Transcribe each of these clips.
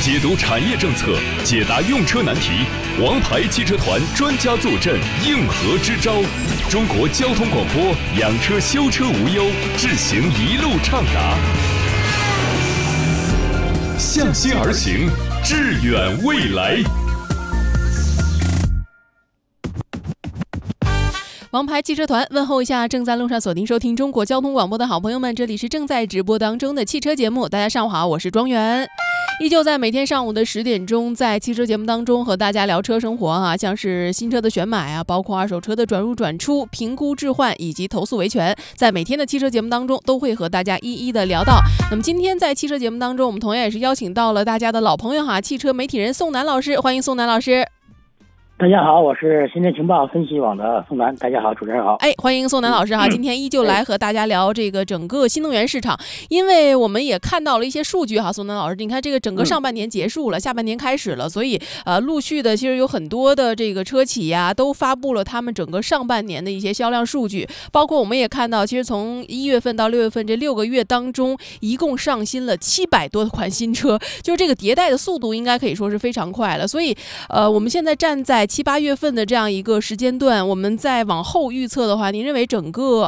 解读产业政策，解答用车难题，王牌汽车团专家坐镇，应和支招。中国交通广播，养车修车无忧，智行一路畅达。向心而行，致远未来。 王牌汽车团问候一下正在路上锁定收听中国交通广播的好朋友们，这里是正在直播当中的汽车节目。大家上午好，我是庄园。依旧在每天上午的10点钟，在汽车节目当中和大家聊车生活啊，像是新车的选买啊，包括二手车的转入转出、评估置换以及投诉维权，在每天的汽车节目当中都会和大家一一的聊到。那么今天在汽车节目当中，我们同样也是邀请到了大家的老朋友哈，汽车媒体人宋楠老师，欢迎宋楠老师。 大家好，我是新闻情报分析网的宋楠。大家好，主持人好。 欢迎宋楠老师哈，今天依旧来和大家聊这个整个新能源市场，因为我们也看到了一些数据哈，宋楠老师，你看这个整个上半年结束了，下半年开始了，所以陆续的其实有很多的这个车企呀都发布了他们整个上半年的一些销量数据，包括我们也看到，其实从1月份到6月份这6个月当中，一共上新了700多款新车，就是这个迭代的速度应该可以说是非常快了。所以我们现在站在7、8月份的这样一个时间段，我们再往后预测的话，您认为整个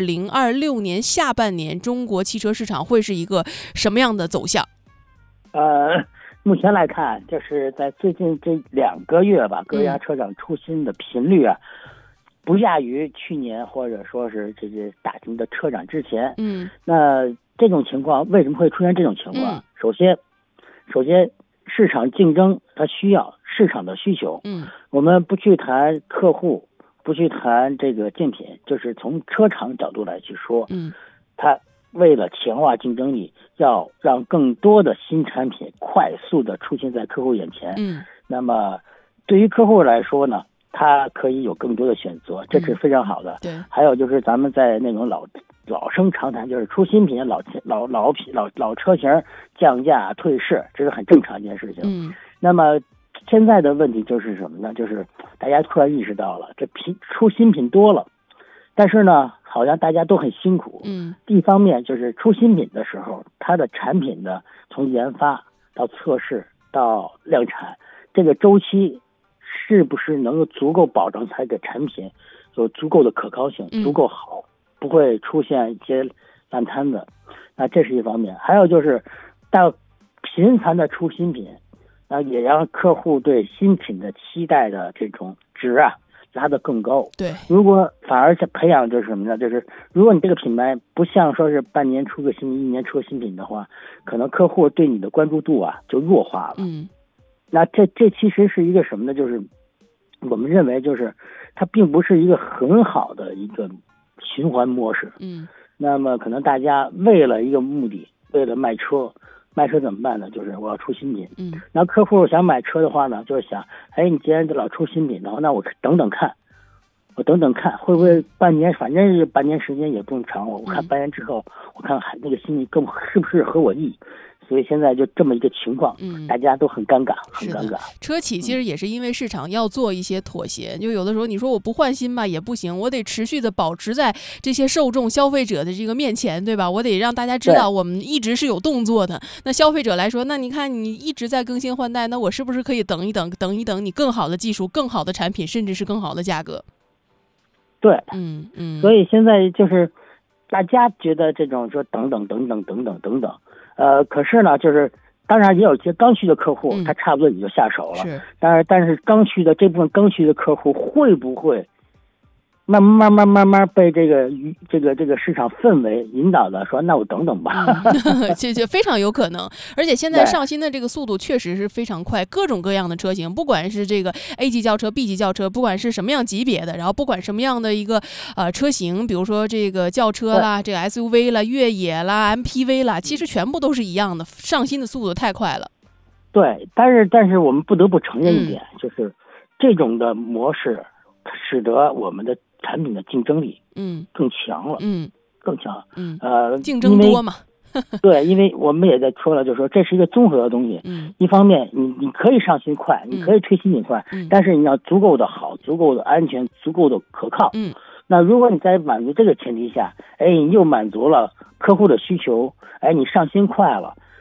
2026年下半年中国汽车市场会是一个什么样的走向？ 目前来看，就是在最近这2个月吧，各家车厂出新的频率啊，不亚于去年或者说是这些大型的车展之前。那这种情况为什么会出现这种情况？首先市场竞争它需要市场的需求。我们不去谈客户，不去谈这个竞品，就是从车厂角度来去说，它为了强化竞争力，要让更多的新产品快速的出现在客户眼前。那么对于客户来说呢，他可以有更多的选择，这是非常好的。 对。 还有就是咱们在那种老生常谈，就是出新品、老车型降价退市，这是很正常一件事情。那么现在的问题就是什么呢？就是大家突然意识到了，这出新品多了，但是呢，好像大家都很辛苦。一方面就是出新品的时候，它的产品的从研发到测试到量产，这个周期是不是能够足够保证它的产品有足够的可靠性，足够好，不会出现一些烂摊子。那这是一方面。还有就是到频繁的出新品，也让客户对新品的期待的这种值啊拉得更高。 对， 如果反而是培养就是什么呢？就是如果你这个品牌不像说是半年出个新品，1年出个新品的话，可能客户对你的关注度啊就弱化了。那这其实是一个什么呢？就是我们认为就是它并不是一个很好的一个循环模式。那么可能大家为了一个目的，为了卖车怎么办呢？就是我要出新品。然后客户想买车的话呢，就是想，你既然老出新品的话，那我等等看，会不会半年，反正是半年时间也不用长，我看半年之后，我看那个新品更是不是合我意。所以现在就这么一个情况，大家都很尴尬，很尴尬。 车企其实也是因为市场要做一些妥协，就有的时候你说我不换新吧也不行，我得持续的保持在这些受众消费者的这个面前，对吧？我得让大家知道我们一直是有动作的。那消费者来说，那你看你一直在更新换代，那我是不是可以等一等你更好的技术、更好的产品，甚至是更好的价格？ 对，所以现在就是大家觉得这种说等等，可是呢，就是当然也有一些刚需的客户，他差不多也就下手了。但是这部分刚需的客户会不会慢慢被这个市场氛围引导的说，那我等等吧。 这非常有可能。而且现在上新的这个速度确实是非常快，各种各样的车型，不管是这个 A 级轿车、B 级轿车，不管是什么样级别的，然后不管什么样的一个车型，比如说这个轿车啦、这个 SUV 啦、越野啦、MPV 啦，其实全部都是一样的，上新的速度太快了。 对，但是我们不得不承认一点，就是这种的模式使得我们的产品的竞争力更强了。更强。 竞争多嘛。 对，因为我们也在说了，就是说这是一个综合的东西。一方面你可以上新快，你可以推新品快，但是你要足够的好，足够的安全，足够的可靠。那如果你在满足这个前提下，你又满足了客户的需求，你上新快了，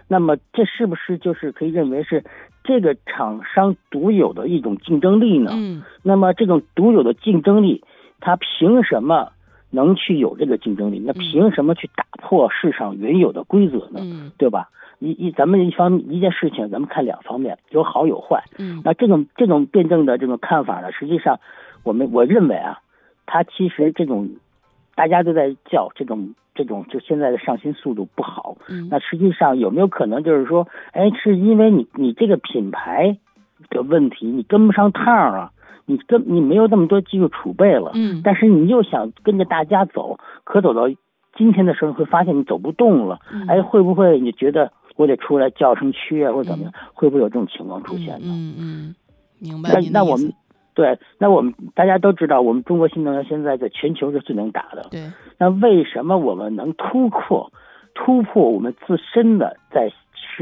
那么这是不是就是可以认为是这个厂商独有的一种竞争力呢？那么这种独有的竞争力，它凭什么能去有这个竞争力？那凭什么去打破市场原有的规则呢？对吧？咱们一件事情，咱们看两方面，有好有坏。那这种辩证的这种看法呢，实际上我认为啊，它其实这种大家都在叫这种就现在的上新速度不好。那实际上有没有可能就是说，是因为你这个品牌的问题，你跟不上趟啊？你没有那么多技术储备了，但是你又想跟着大家走，可走到今天的时候会发现你走不动了。会不会你觉得我得出来叫声区啊，或者怎么样？会不会有这种情况出现呢？ 明白。 那我们大家都知道，我们中国新能源现在在全球是最能打的。 对。 那为什么我们能突破我们自身的在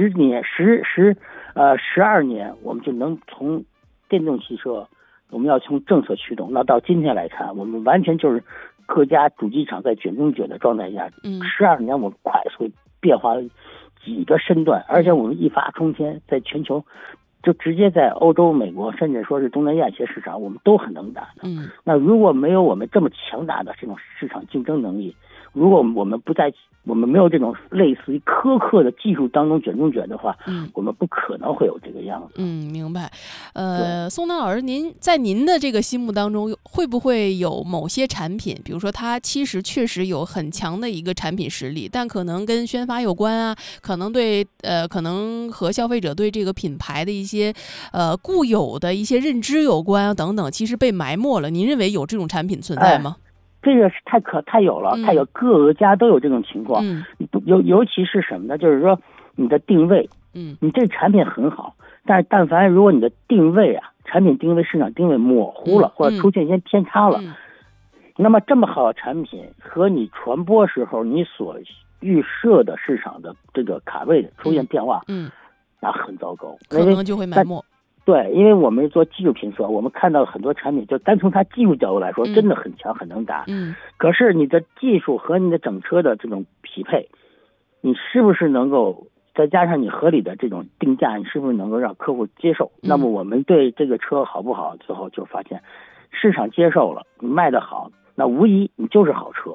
12年，我们就能从电动汽车，我们要从政策驱动，那到今天来看，我们完全就是各家主机厂在卷中卷的状态下，12年我们快速变化了几个身段，而且我们一发冲天，在全球就直接在欧洲、美国，甚至说是东南亚一些市场，我们都很能打的。那如果没有我们这么强大的这种市场竞争能力，如果我们没有这种类似于苛刻的技术当中卷中卷的话，我们不可能会有这个样子。 明白。宋丹老师，您的这个心目当中，会不会有某些产品，比如说它其实确实有很强的一个产品实力，但可能跟宣发有关啊，可能和消费者对这个品牌的一些固有的一些认知有关啊等等，其实被埋没了。您认为有这种产品存在吗？ 这个是太有了，太有，各个家都有这种情况。尤其是什么呢？就是说你的定位，你这产品很好，但凡如果你的定位啊，产品定位、市场定位模糊了，或者出现一些偏差了，那么这么好的产品和你传播时候你所预设的市场的这个卡位出现变化，那很糟糕， 可能就会埋没。 对，因为我们做技术评测，我们看到很多产品，就单从它技术角度来说，真的很强，很能打。可是你的技术和你的整车的这种匹配，你是不是能够再加上你合理的这种定价，你是不是能够让客户接受？那么我们对这个车好不好，最后就发现市场接受了，你卖得好，那无疑你就是好车。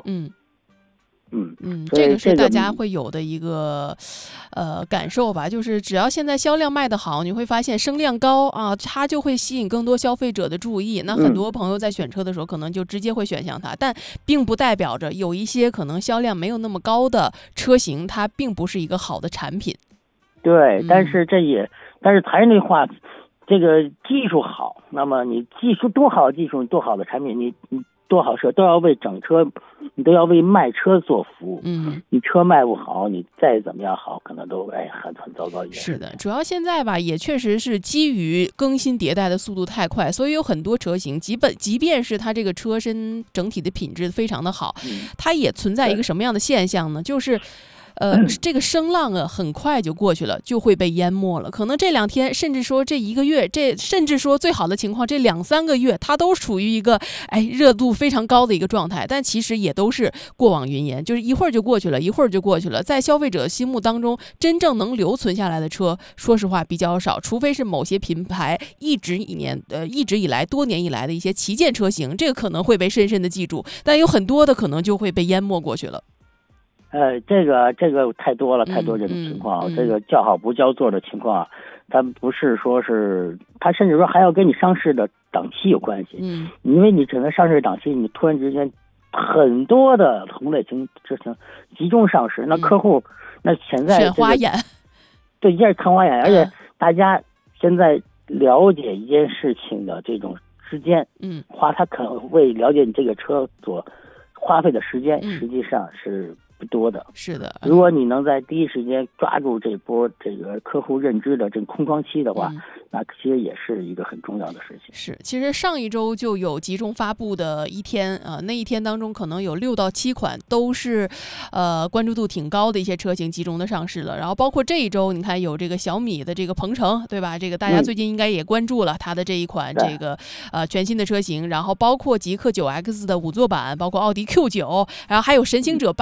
这个是大家会有的一个感受吧，就是只要现在销量卖得好，你会发现声量高啊，它就会吸引更多消费者的注意。那很多朋友在选车的时候，可能就直接会选向它，但并不代表着有一些可能销量没有那么高的车型，它并不是一个好的产品。 对，但是还是那话，这个技术好，那么你技术多好的技术，多好的产品，你多好车都要为整车，你都要为卖车做服务。你车卖不好，你再怎么样好，可能都很糟糕一点。 是的，主要现在吧，也确实是基于更新迭代的速度太快，所以有很多车型，即便是它这个车身整体的品质非常的好，它也存在一个什么样的现象呢？就是这个声浪啊，很快就过去了，就会被淹没了。可能这2天，甚至说这1个月，甚至说最好的情况，这2-3个月，它都处于一个热度非常高的一个状态。但其实也都是过往云烟，就是一会儿就过去了，一会儿就过去了。在消费者心目当中，真正能留存下来的车，说实话比较少，除非是某些品牌一直以来多年以来的一些旗舰车型，这个可能会被深深的记住，但有很多的可能就会被淹没过去了。 这个太多了，太多这种情况。这个叫好不叫座的情况，它不是说是，它甚至说还要跟你上市的档期有关系。因为你整个上市档期，你突然之间很多的同类型车型集中上市，那客户那现在选花眼， 对，一下看花眼，而且大家现在了解一件事情的这种时间，他可能为了解你这个车所花费的时间，实际上是不多的。 是的， 如果你能在第一时间抓住这波这个客户认知的这个空窗期的话，那其实也是一个很重要的事情。 是，其实上一周就有集中发布的一天那一天当中可能有6到7款都是关注度挺高的一些车型集中的上市了。然后包括这一周，你看有这个小米的这个鹏程，对吧？这个大家最近应该也关注了它的这一款这个全新的车型。然后包括极氪9X的5座版，包括奥迪 Q9，然后还有神行者8 MG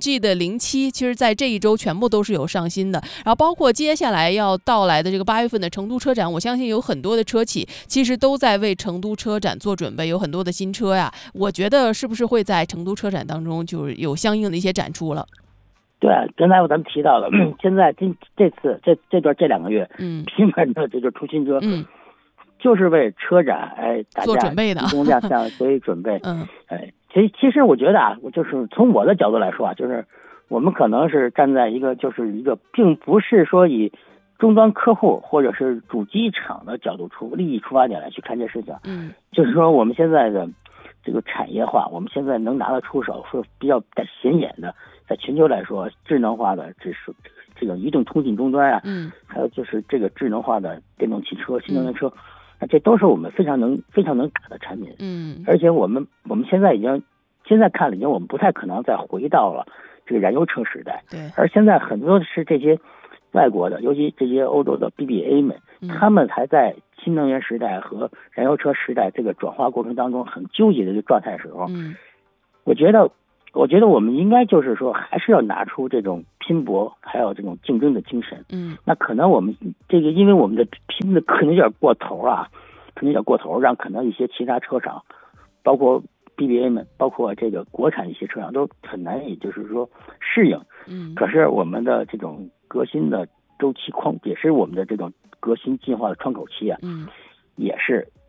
AMG 的07，其实在这一周全部都是有上新的。然后包括接下来要到来的这个8月份的成都车展，我相信有很多的车企其实都在为成都车展做准备，有很多的新车呀。我觉得是不是会在成都车展当中就有相应的一些展出了？ 对，刚才咱们提到了，现在这次这2个月，拼命的这个出新车，就是为车展大家做准备的， 提供亮相，所以准备。其实我觉得啊，我就是从我的角度来说啊，就是我们可能是站在一个并不是说以终端客户或者是主机厂的角度利益出发点来去看这事情。就是说我们现在的这个产业化，我们现在能拿得出手是比较显眼的，在全球来说，智能化的这个移动通信终端啊，还有就是这个智能化的电动汽车、新能源车，这都是我们非常能打的产品。而且我们现在看了，我们不太可能再回到了这个燃油车时代。 对。 而现在很多是这些外国的，尤其这些欧洲的 BBA 们，他们还在新能源时代和燃油车时代这个转化过程当中很纠结的一个状态时候，我觉得我们应该就是说，还是要拿出这种拼搏还有这种竞争的精神。那可能我们这个，因为我们的拼的可能有点过头啊，让可能一些其他车厂，包括 BBA 们，包括这个国产一些车厂都很难以就是说适应。可是我们的这种革新的周期也是我们的这种革新进化的窗口期啊，也是